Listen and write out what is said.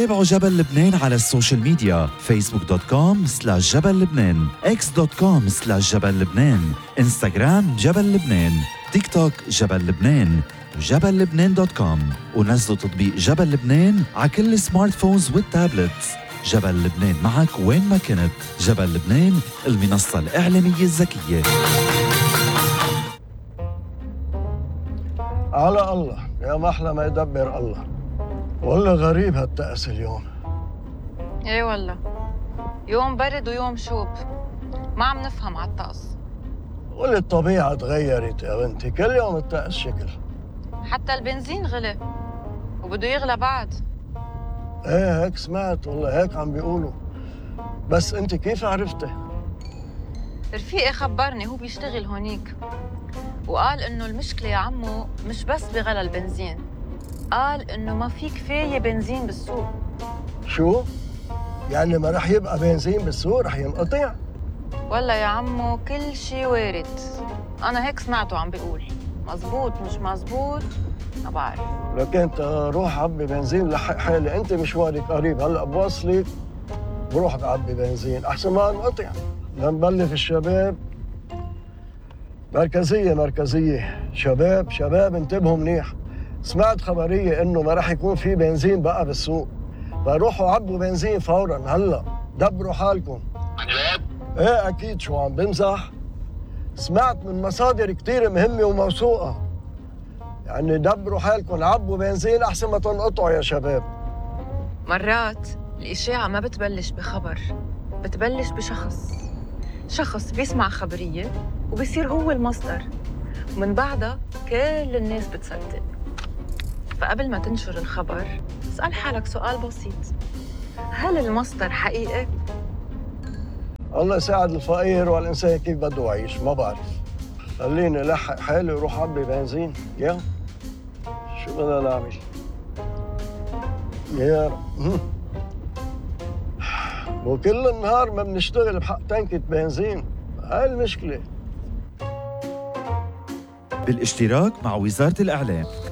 تابعوا جبل لبنان على السوشيال ميديا facebook.com/جبل لبنان x.com/جبل لبنان انستغرام جبل لبنان تيك توك جبل لبنان وجبل لبنان.com ونزلوا تطبيق جبل لبنان على كل السمارت فونز والتابلتس. جبل لبنان معك وين ما كنت. جبل لبنان المنصة الإعلامية الذكية. على الله يا محلى ما يدبر الله. والله غريب هالتأس اليوم. ايه والله يوم برد ويوم شوب، ما عم نفهم على الطقس. قول الطبيعة تغيرت يا بنتي، كل يوم التأس شكل. حتى البنزين غلى وبده يغلى بعد. ايه هيك سمعت، والله هيك عم بيقولوا. بس انت كيف عرفتي؟ رفيقي خبرني، هو بيشتغل هونيك وقال انه المشكلة يا عمو مش بس بغلى البنزين، قال انه ما في كفاية بنزين بالسوق. شو؟ يعني ما رح يبقى بنزين بالسوق، رح ينقطع؟ والله يا عمو كل شي وارد، انا هيك سمعته عم بيقول. مزبوط مش مزبوط ما بعرف. لك انت روح عبي بنزين لحق حالي، انت مشوارك قريب، هلا بوصلك بروح بعبي بنزين احسن ما انقطع. لنبلغ الشباب. مركزية شباب انتبهوا منيح. سمعت خبرية انه ما رح يكون في بنزين بقى بالسوق، فروحوا عبوا بنزين فورا هلا، دبروا حالكم. عن جد؟ ايه اكيد، شو عم بمزح؟ سمعت من مصادر كتير مهمة وموثوقة، يعني دبروا حالكم، عبوا بنزين احسن ما تنقطعوا يا شباب. مرات الإشاعة ما بتبلش بخبر، بتبلش شخص بيسمع خبرية وبيصير هو المصدر، ومن بعدها كل الناس بتصدق. فقبل ما تنشر الخبر اسأل حالك سؤال بسيط: هل المصدر حقيقي؟ الله يساعد الفقير والإنسان كيف بده يعيش، ما بعرف. خليني لحق حالي وروح عبي بنزين. يا شو بدنا نعمل؟ يا رب. وكل النهار ما بنشتغل بحق تنكة بنزين، هاي المشكلة. بالاشتراك مع وزارة الإعلام.